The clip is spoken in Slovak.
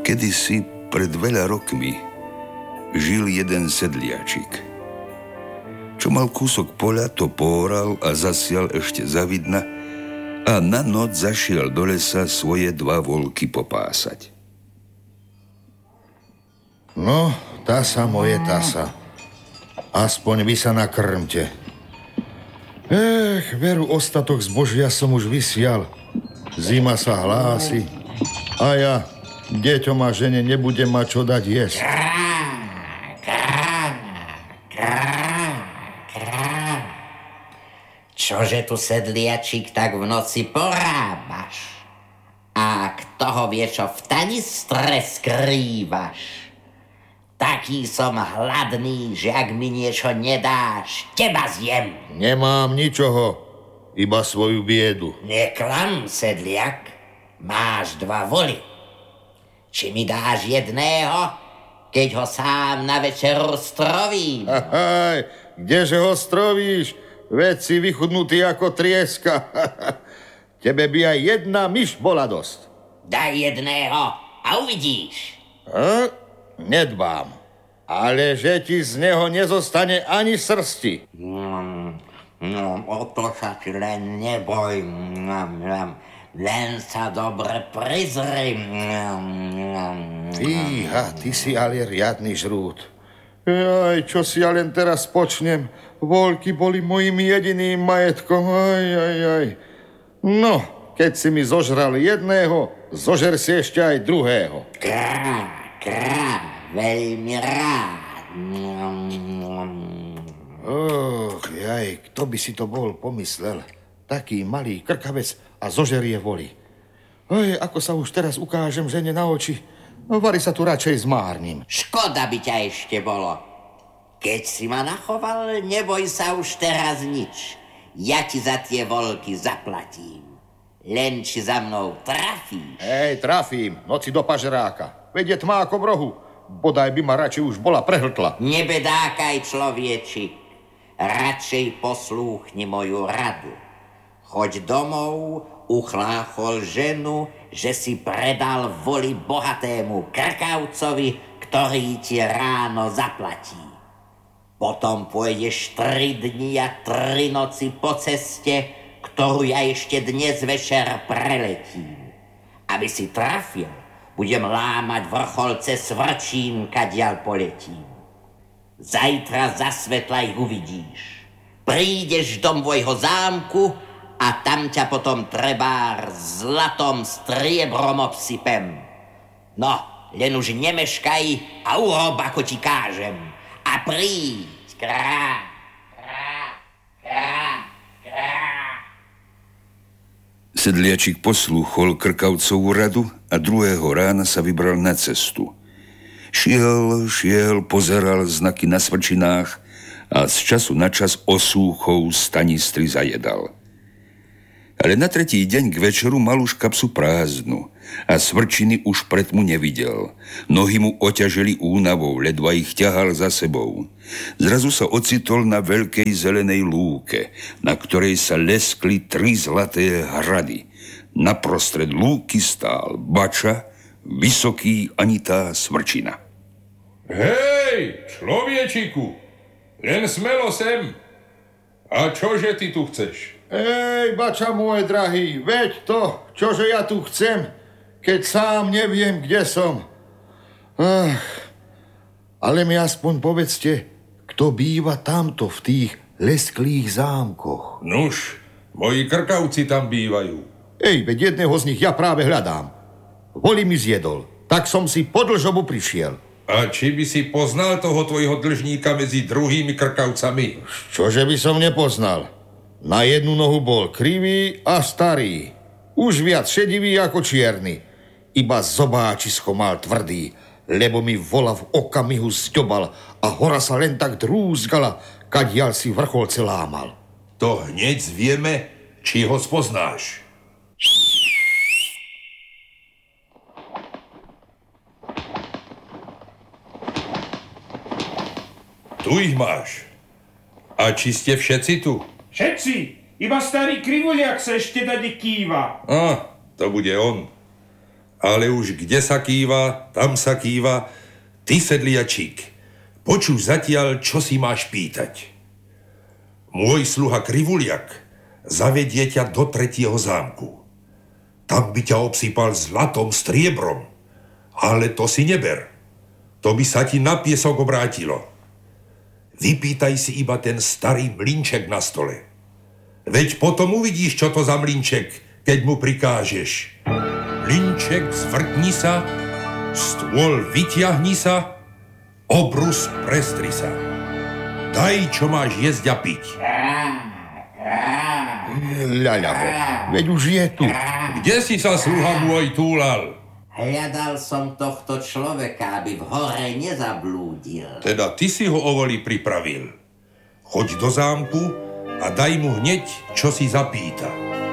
Kedysi pred veľa rokmi žil jeden sedliačik. Čo mal kúsok poľa, to pooral a zasial ešte zavidna a na noc zašiel do lesa svoje 2 volky popásať. No, tasa moje tasa. Aspoň vy sa nakrmte. Veru, ostatok zbožia som už vysial. Zima sa hlási. A ja deťom a žene nebudem mať čo dať jesť. Čože tu, sedliačik, tak v noci porábaš? A kto ho vie, čo v tanistre skrývaš? Taký som hladný, že ak mi niečo nedáš, teba zjem. Nemám ničoho, iba svoju biedu. Neklam, sedliak, máš 2 voly. Či mi dáš jedného, keď ho sám na večeru strovím? Ahaj, kdeže ho strovíš? Veď si vychudnutý ako trieska. Tebe by aj jedna myš bola dosť. Daj jedného a uvidíš. Nedbám. Ale že ti z neho nezostane ani srsti. O to sa ti len neboj. Len sa dobre prizri. Fíha, ty si ale riadny žrút. Aj, čo si ja len teraz počnem. Voľky boli mojím jediným majetkom. Aj. No, keď si mi zožral jedného, zožer si ešte aj druhého. Krá, veľmi rád. Kto by si to bol pomyslel? Taký malý krkavec a zožerie voli. Ako sa už teraz ukážem žene na oči, vari sa tu radšej zmárnim. Škoda by ťa ešte bolo. Keď si ma nachoval, neboj sa už teraz nič. Ja ti za tie voľky zaplatím. Len či za mnou trafíš. Trafím, noci do pažeráka. Veď je tma ako v rohu. Bodaj by ma radšej už bola prehltla. Nebedákaj, človečik. Radšej poslúchni moju radu. Choď domov, uchláchol ženu, že si predal voli bohatému krkavcovi, ktorý ti ráno zaplatí. Potom pôjdeš 3 dni a 3 noci po ceste, ktorú ja ešte dnes večer preletím. Aby si trafil, budem lámať vrchol cez Vrčín, kadiaľ poletím. Zajtra za svetla ich uvidíš. Prídeš do môjho zámku a tam ťa potom trebár zlatom striebrom obsypem. No, len už nemeškaj a urob, ako ti kážem. A príď, krá. Sedliačik poslúchol krkavcovú radu a druhého rána sa vybral na cestu. Šiel, pozeral znaky na svrčinách a z času na čas osúchou z tanistry zajedal. Ale na 3. deň k večeru mal už kapsu prázdnu a svrčiny už pred mu nevidel. Nohy mu oťažili únavou, ledva ich ťahal za sebou. Zrazu sa ocitol na veľkej zelenej lúke, na ktorej sa leskli 3 zlaté hrady. Naprostred lúky stál bača, vysoký anitá svrčina. Hej, človečiku, len smelo sem. A čože ty tu chceš? Bača môj drahý, veď to, čože ja tu chcem, keď sám neviem, kde som. Ale mi aspoň povedzte, kto býva tamto v tých lesklých zámkoch. Nuž, moji krkavci tam bývajú. Veď jedného z nich ja práve hľadám. Voli mi zjedol, tak som si po dlžobu prišiel. A či by si poznal toho tvojho dlžníka medzi druhými krkavcami? Čože by som nepoznal? Na jednu nohu bol krivý a starý. Už viac šedivý ako čierny. Iba zobáčisko mal tvrdý, lebo mi vola v okamihu zdobal a hora sa len tak drúzgala, kadiaľ si vrcholce lámal. To hneď vieme, či ho spoznáš. Tu ich máš. A či ste všetci tu? Všetci, iba starý krivuliak sa ešte dade kýva. To bude on. Ale už kde sa kýva, tam sa kýva. Ty, sedliačík, počuj zatiaľ, čo si máš pýtať. Môj sluha Krivuliak zavedie ťa do 3. zámku. Tam by ťa obsypal zlatom, striebrom. Ale to si neber. To by sa ti na piesok obrátilo. Vypýtaj si iba ten starý mlynček na stole. Veď potom uvidíš, čo to za mlynček, keď mu prikážeš. Mlynček, zvrtni sa, stôl vyťahni sa, obrus prestri sa. Daj, čo máš jesť a piť. Ľaľavo, veď už je tu. Kde si sa, sluha môj, túlal? Hľadal som tohto človeka, aby v hore nezablúdil. Teda ty si ho o voli pripravil. Choď do zámku a daj mu hneď, čo si zapýta.